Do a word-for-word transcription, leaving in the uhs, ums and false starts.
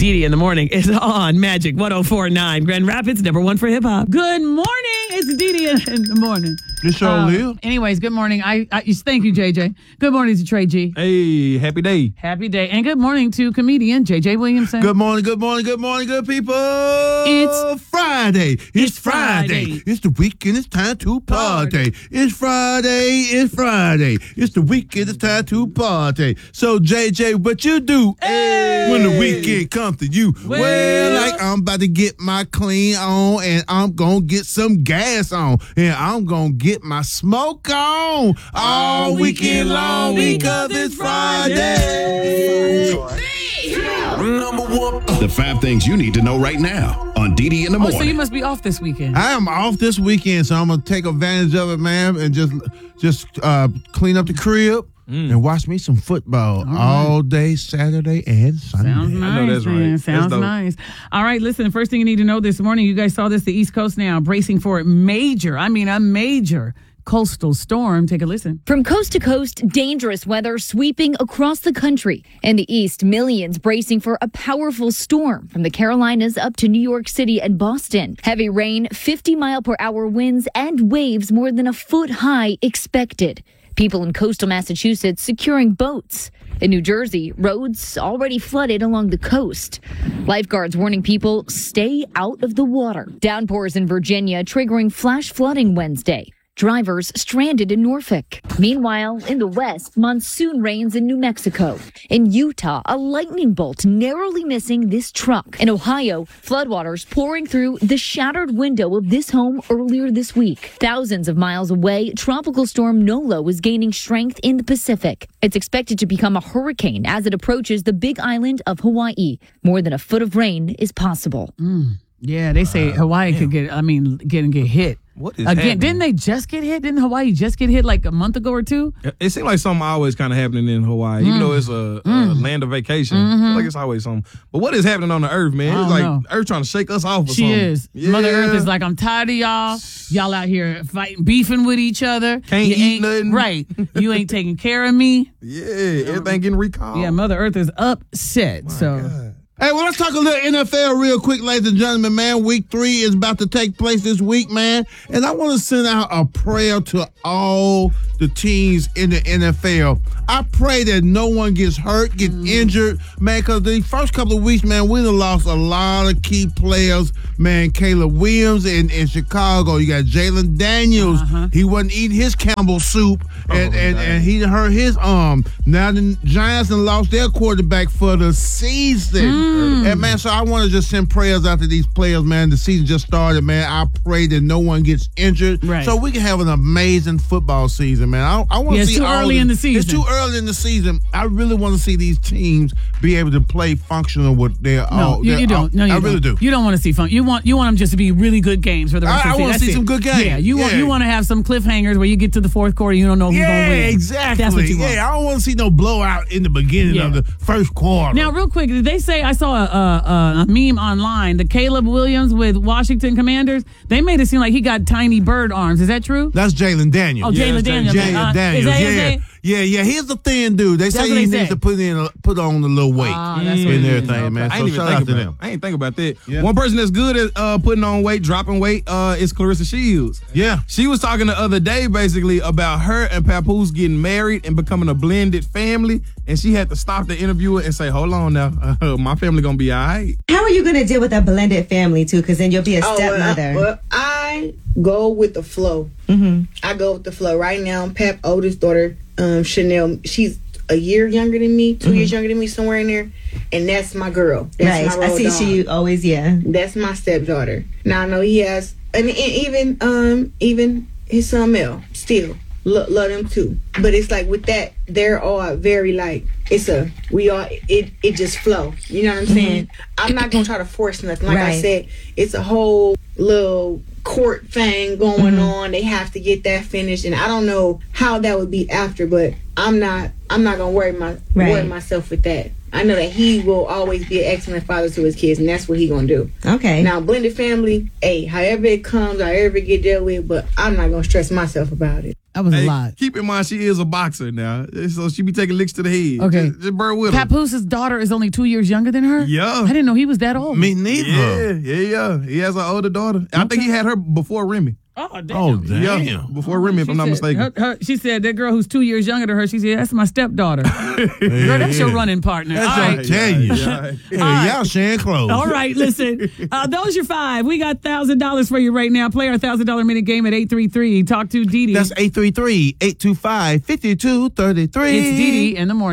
Didi in the morning is on Magic one oh four point nine. Grand Rapids, number one for hip hop. Good morning. It's Didi in the morning. This show Uh, live. Anyways, good morning. I, I thank you, J J. Good morning to Trey G. Hey, happy day. Happy day. And good morning to comedian J J Williamson. Good morning, good morning, good morning, good people. It's Friday. It's, it's Friday. Friday. It's the weekend. It's time to party. Party. It's Friday. It's Friday. It's the weekend. It's time to party. So, J J, what you do Hey. when the weekend comes to you? Well, Well, like I'm about to get my clean on, and I'm going to get some gas on, and I'm going to get my smoke on all weekend long because it's Friday. The five things you need to know right now on Didi in the Oh, morning. so you must be off this weekend. I am off this weekend, so I'm gonna take advantage of it, man, and just just uh, clean up the crib Mm. and watch me some football right. all day, Saturday and Sunday. Sounds nice, I know that's man. right. Sounds That's dope. nice. All right, listen, first thing you need to know this morning, you guys saw this, the East Coast now bracing for a major, I mean a major coastal storm. Take a listen. From coast to coast, dangerous weather sweeping across the country. In the east, millions bracing for a powerful storm from the Carolinas up to New York City and Boston. Heavy rain, fifty mile per hour winds, and waves more than a foot high expected. People in coastal Massachusetts securing boats. In New Jersey, roads already flooded along the coast. Lifeguards warning people stay out of the water. Downpours in Virginia triggering flash flooding Wednesday. Drivers stranded in Norfolk. Meanwhile, in the west, monsoon rains in New Mexico. In Utah, a lightning bolt narrowly missing this truck. In Ohio, floodwaters pouring through the shattered window of this home earlier this week. Thousands of miles away, Tropical Storm Nolo is gaining strength in the Pacific. It's expected to become a hurricane as it approaches the big island of Hawaii. More than a foot of rain is possible. Mm. Yeah, they say Hawaii could get, I mean, get, get hit. What is Again, happening? didn't they just get hit? Didn't Hawaii just get hit like a month ago or two? It seems like something always kind of happening in Hawaii, even though it's a, a land of vacation. I feel like it's always something. But what is happening on the earth, man? I It's don't like know. Earth trying to shake us off or She something. is. Yeah. Mother Earth is like, I'm tired of y'all. Y'all out here fighting, beefing with each other. Can't You eat ain't- nothing. Right. You ain't taking care of me. Yeah, everything getting recalled. Yeah, Mother Earth is upset. so. God. Hey, well, let's talk a little N F L real quick, ladies and gentlemen, man. Week three is about to take place this week, man. And I want to send out a prayer to all the teams in the N F L. I pray that no one gets hurt, get Mm. injured, man, because the first couple of weeks, man, we done lost a lot of key players, man. Caleb Williams in, in Chicago. You got Jalen Daniels. Uh-huh. He wasn't eating his Campbell soup, and, Oh, and, dang. and he hurt his arm. Now the Giants done lost their quarterback for the season. Mm. And man, so I want to just send prayers out to these players, man. The season just started, man. I pray that no one gets injured, Right. so we can have an amazing football season, man. I, I want Yeah, to it's see too all early in the season. It's too early in the season. I really want to see these teams be able to play functional with their. No, all, you, their you don't. all- No, you I don't. really do. You don't want to see fun. You want you want them just to be really good games for the rest I- of the I wanna season. see That's some it. good games. Yeah, you want Yeah. you want to have some cliffhangers where you get to the fourth quarter, you don't know who's going to Yeah, win. exactly. That's what you want. Yeah, I don't want to see no blowout in the beginning Yeah. of the first quarter. Now, real quick, did they say, I saw a, a, a meme online, the Caleb Williams with Washington Commanders, they made it seem like he got tiny bird arms. Is that true? That's Jalen Daniels. Oh, Jalen that's Daniels. Jalen Uh, Daniels. Is that yeah. his name? yeah, yeah. He's a thin dude. They say That's he what they needs say. to put in, a, put on a little weight Ah, that's and what it is. everything, man. I So ain't even shout think out to about them. I ain't think about that. Yeah. One person that's good at uh, putting on weight, dropping weight, uh, is Clarissa Shields. Yeah. She was talking the other day basically about her and Papoose getting married and becoming a blended family, and she had to stop the interviewer and say, "Hold on now, uh, my family gonna be all right." How are you going to deal with a blended family, too? Because then you'll be a Oh, stepmother. well, I, well, I go with the flow. mm-hmm. I go with the flow. Right now, Pep, oldest daughter, um, Chanel, she's a year younger than me, 2 years younger than me, somewhere in there. And that's my girl. That's Right. my I road see dog. she always, yeah. That's my stepdaughter. Now I know he has, and, and even um even his son Mel still lo- love them too. But it's like with that, they're all very like it's a we all it it just flow. You know what I'm saying? I'm not gonna try to force nothing. Like I Right. said, it's a whole little court thing going on. They have to get that finished, and I don't know how that would be after. But I'm not I'm not gonna worry my Right. worry myself with that. I know that he will always be an excellent father to his kids, and that's what he gonna do. Okay. Now, blended family, hey, however it comes, however it get dealt with, but I'm not gonna stress myself about it. That was Hey, a lot. keep in mind, she is a boxer now, so she be taking licks to the head. Okay. Just, just burn with her. Papoose' daughter is only two years younger than her? Yeah. I didn't know he was that old. Me neither. Yeah, yeah, yeah. He has an older daughter. I think he had her before Remy. Oh, damn. Oh, damn. Yeah, before Remy, if She I'm not said- mistaken. her- her- she said that girl who's two years younger than her, she said, that's my stepdaughter. Girl, that's your running partner. That's All what right. I'm telling you. Yeah, Hey, right. y'all sharing clothes. All right, listen. Uh, those are five. We got one thousand dollars for you right now. Play our one thousand dollars minute game at eight three three. Talk to Dee Dee. That's eight three three, eight two five, five two three three. It's Dee Dee in the morning.